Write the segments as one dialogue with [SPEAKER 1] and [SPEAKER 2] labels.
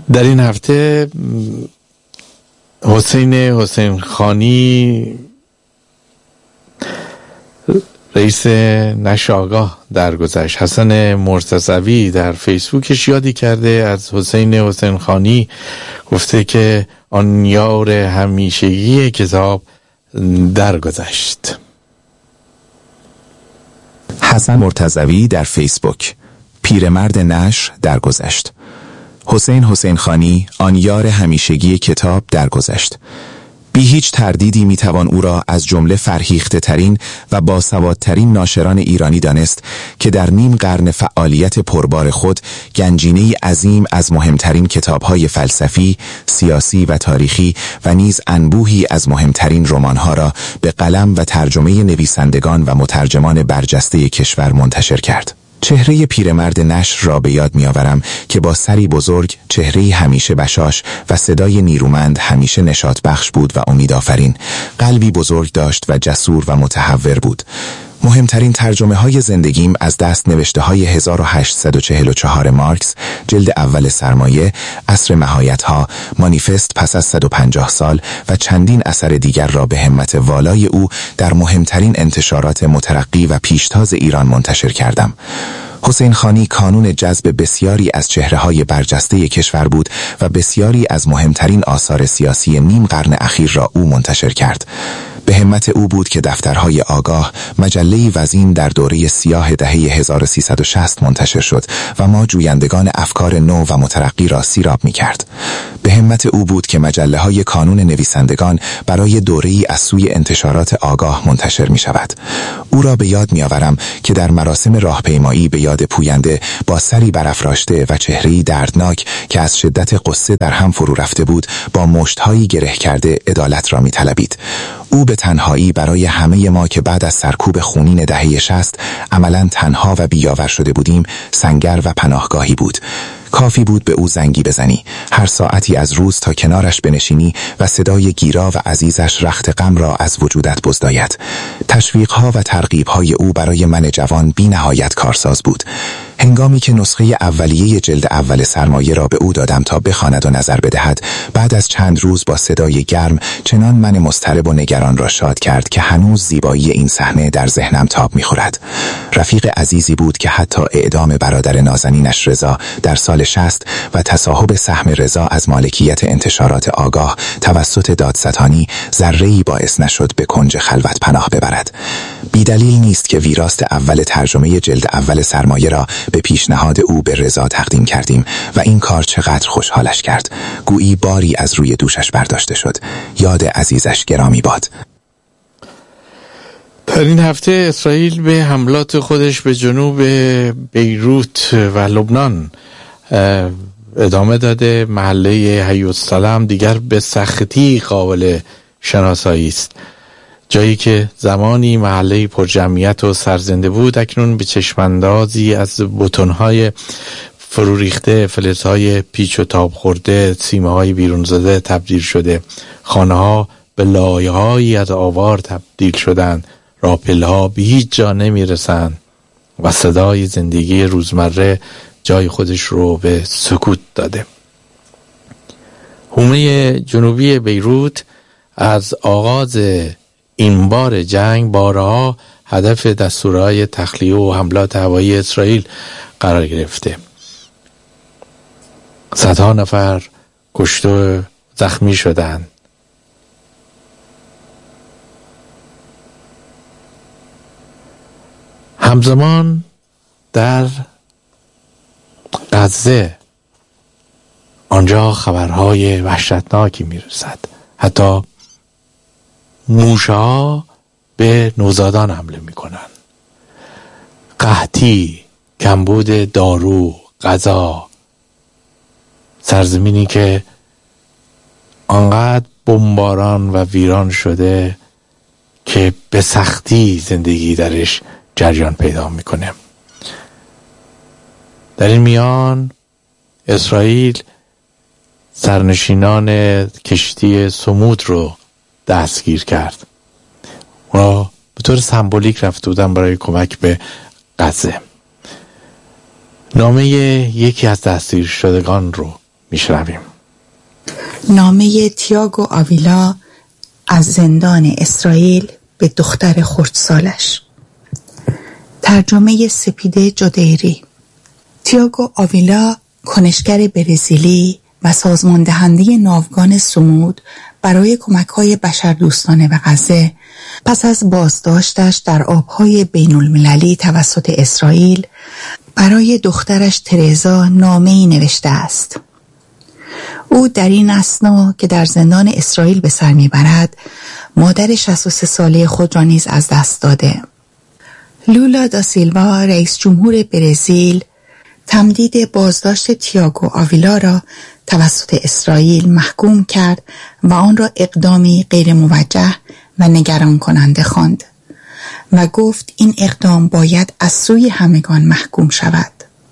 [SPEAKER 1] در این هفته حسین خانی رئیس نشر آگاه درگذشت. حسن مرتضوی در فیسبوکش یادی کرده از حسین خانی، گفته که آن یار همیشگی کتاب درگذشت.
[SPEAKER 2] حسن مرتضوی در فیسبوک: پیرمرد نشر درگذشت. حسین خانی، آن یار همیشگی کتاب درگذشت. بی هیچ تردیدی میتوان او را از جمله فرهیخته ترین و باسوادترین ناشران ایرانی دانست که در نیم قرن فعالیت پربار خود گنجینه‌ای عظیم از مهمترین کتاب‌های فلسفی، سیاسی و تاریخی و نیز انبوهی از مهمترین رمان‌ها را به قلم و ترجمه نویسندگان و مترجمان برجسته کشور منتشر کرد. چهره پیرمرد نشر را به یاد می‌آورم که با سری بزرگ، چهره‌ای همیشه بشاش و صدای نیرومند همیشه نشاط بخش بود و امیدآفرین. قلبی بزرگ داشت و جسور و متحور بود. مهمترین ترجمه های زندگیم از دست نوشته های 1844 مارکس، جلد اول سرمایه، عصر نهایت‌ها، مانیفست پس از 150 سال و چندین اثر دیگر را به همت والای او در مهمترین انتشارات مترقی و پیشتاز ایران منتشر کردم. حسین خانی کانون جذب بسیاری از چهره‌های برجسته کشور بود و بسیاری از مهمترین آثار سیاسی نیم قرن اخیر را او منتشر کرد. به همت او بود که دفترهای آگاه، مجله‌ای وزین در دوره سیاه دهه 1360 منتشر شد و ما جویندگان افکار نو و مترقی را سیراب می‌کرد. به همت او بود که مجله‌های کانون نویسندگان برای دوره‌ای از سوی انتشارات آگاه منتشر می‌شود. او را به یاد می‌آورم که در مراسم راهپیمایی به یاد پوینده با سری برافراشته و چهره‌ای دردناک که از شدت غصه در هم فرو رفته بود، با مشت‌هایی گره کرده عدالت را می‌طلبید. او به تنهایی برای همه ما که بعد از سرکوب خونین دهه 60 عملاً تنها و بیاور شده بودیم، سنگر و پناهگاهی بود. کافی بود به او زنگی بزنی، هر ساعتی از روز تا کنارش بنشینی و صدای گیرا و عزیزش رخت غم را از وجودت بزداید. تشویق‌ها و ترغیب‌های او برای من جوان بی نهایت کارساز بود. هنگامی که نسخه اولیه جلد اول سرمایه را به او دادم تا بخواند و نظر بدهد، بعد از چند روز با صدای گرم چنان من مضطرب و نگران را شاد کرد که هنوز زیبایی این صحنه در ذهنم تاب می‌خورد. رفیق عزیزی بود که حتی اعدام برادر نازنینش رضا در سال 60 و تصاحب سهم رضا از مالکیت انتشارات آگاه توسط دادستانی ذره‌ای باعث نشد به کنج خلوت پناه ببرد. بیدلیل نیست که ویراست اول ترجمه جلد اول سرمایه را به پیشنهاد او به رضا تقدیم کردیم و این کار چقدر خوشحالش کرد. گویی باری از روی دوشش برداشته شد. یاد عزیزش گرامی باد.
[SPEAKER 1] در این هفته اسرائیل به حملات خودش به جنوب بیروت و لبنان ادامه داده. محله حی السلام دیگر به سختی قابل شناسایی است. جایی که زمانی محله پر جمعیت و سرزنده بود، اکنون به چشماندازی از بتون‌های فرو ریخته، فلزهای پیچ و تاب خورده، سیمه‌های بیرون زده تبدیل شده. خانه‌ها به لایه‌هایی از آوار تبدیل شدند. راهپله‌ها به هیچ جا نمی‌رسند و صدای زندگی روزمره جای خودش رو به سکوت داده. حومه جنوبی بیروت از آغاز این بار جنگ بارها هدف دستورهای تخلیه و حملات هوایی اسرائیل قرار گرفته. صدها نفر کشته و زخمی شدند. همزمان در غزه آنجا خبرهای وحشتناکی میرسد. حتی موشها به نوزادان حمله میکنن. قحطی، کمبود دارو، غذا، سرزمینی که آنقدر بمباران و ویران شده که به سختی زندگی درش جریان پیدا میکنه. در این میان اسرائیل سرنشینان کشتی سمود رو دستگیر کرد. اونا به طور سمبولیک رفته بودن برای کمک به غزه. نامه یکی از دستگیر شدگان رو میشنویم.
[SPEAKER 3] نامه تییاگو آویلا از زندان اسرائیل به دختر خردسالش. ترجمه سپیده جدیری. تییاگو آویلا کنشگر برزیلی و سازمان دهنده ناوگان صمود برای کمک‌های بشردوستانه به غزه پس از بازداشتش در آب‌های بین‌المللی توسط اسرائیل برای دخترش ترزا نامه‌ای نوشته است. او در این اثنا که در زندان اسرائیل به سر میبرد مادر 63 ساله خود را نیز از دست داده. لولا دا سیلوا رئیس جمهور برزیل تمدید بازداشت تییاگو آویلا را توسط اسرائیل محکوم کرد و آن را اقدامی غیر موجه و نگران کننده خواند و گفت این اقدام باید از سوی همگان محکوم شود.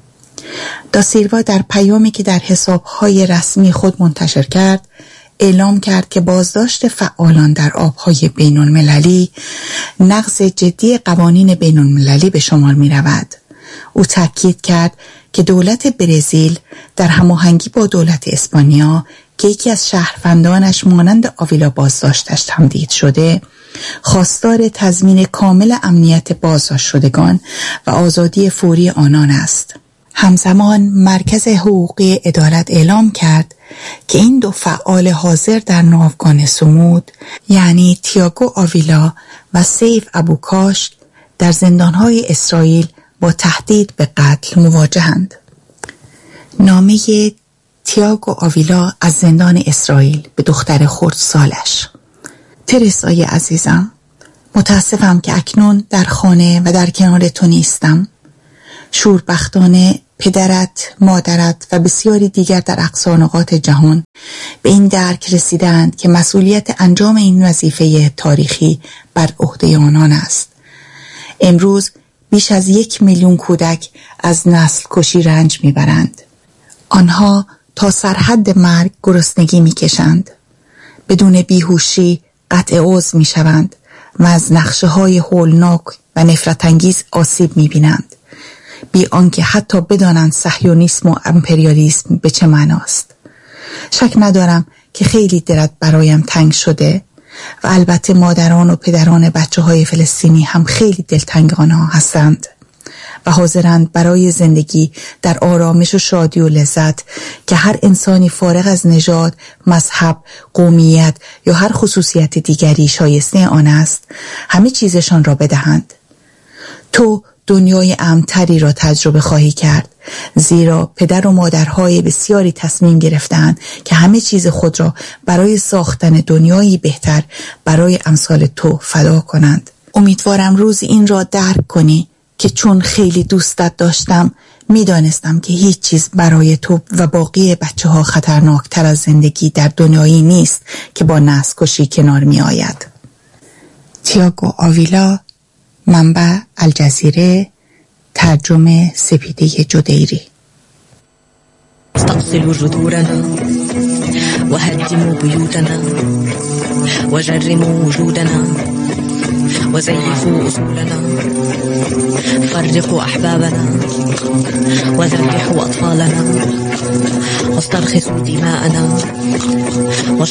[SPEAKER 3] دا سیلوا در پیامی که در حسابهای رسمی خود منتشر کرد اعلام کرد که بازداشت فعالان در آبهای بین المللی نقض جدی قوانین بین المللی به شمار می رود. او تاکید کرد که دولت برزیل در هماهنگی با دولت اسپانیا که یکی از شهروندانش مانند آویلا بازداشتش تمدید شده خواستار تضمین کامل امنیت بازداشت شدگان و آزادی فوری آنان است. همزمان مرکز حقوقی عدالت اعلام کرد که این دو فعال حاضر در ناوگان صمود یعنی تییاگو آویلا و سیف ابوکاشک در زندانهای اسرائیل با تهدید به قتل مواجهند. نامه تییاگو آویلا از زندان اسرائیل به دختر خردسالش. ترسای عزیزم، متاسفم که اکنون در خانه و در کنار تو نیستم. شوربختانه پدرت، مادرت و بسیاری دیگر در اقصا نقاط جهان به این درک رسیدند که مسئولیت انجام این وظیفه تاریخی بر عهده آنان است. امروز بیش از 1 میلیون کودک از نسل کشی رنج میبرند. آنها تا سرحد مرگ گرسنگی میکشند. بدون بیهوشی قطع عضو میشوند و از نقشه‌های هولناک و نفرت انگیز آسیب میبینند. بی آنکه حتی بدانند صهیونیسم و امپریالیسم به چه معناست. شک ندارم که خیلی دلت برایم تنگ شده و البته مادران و پدران بچه‌های فلسطینی هم خیلی دلتنگ آنها هستند و حاضرند برای زندگی در آرامش و شادی و لذت که هر انسانی فارغ از نژاد، مذهب، قومیت یا هر خصوصیت دیگری شایسته آن است همه چیزشان را بدهند. تو دنیای امن‌تری را تجربه خواهی کرد، زیرا پدر و مادرهای بسیاری تصمیم گرفتند که همه چیز خود را برای ساختن دنیایی بهتر برای امثال تو فدا کنند. امیدوارم روز این را درک کنی که چون خیلی دوستت داشتم میدانستم که هیچ چیز برای تو و باقی بچه‌ها خطرناکتر از زندگی در دنیایی نیست که با نسل کشی کنار می آید. تییاگو آویلا، منبع الجزیره، ترجمه سپیده جدیری.
[SPEAKER 4] استقصلوا جذورنا وهدموا بيوتنا وجرموا وجودنا وزيفوا أصولنا فرقوا أحبابنا وذبحوا أطفالنا واسترخصوا دماءنا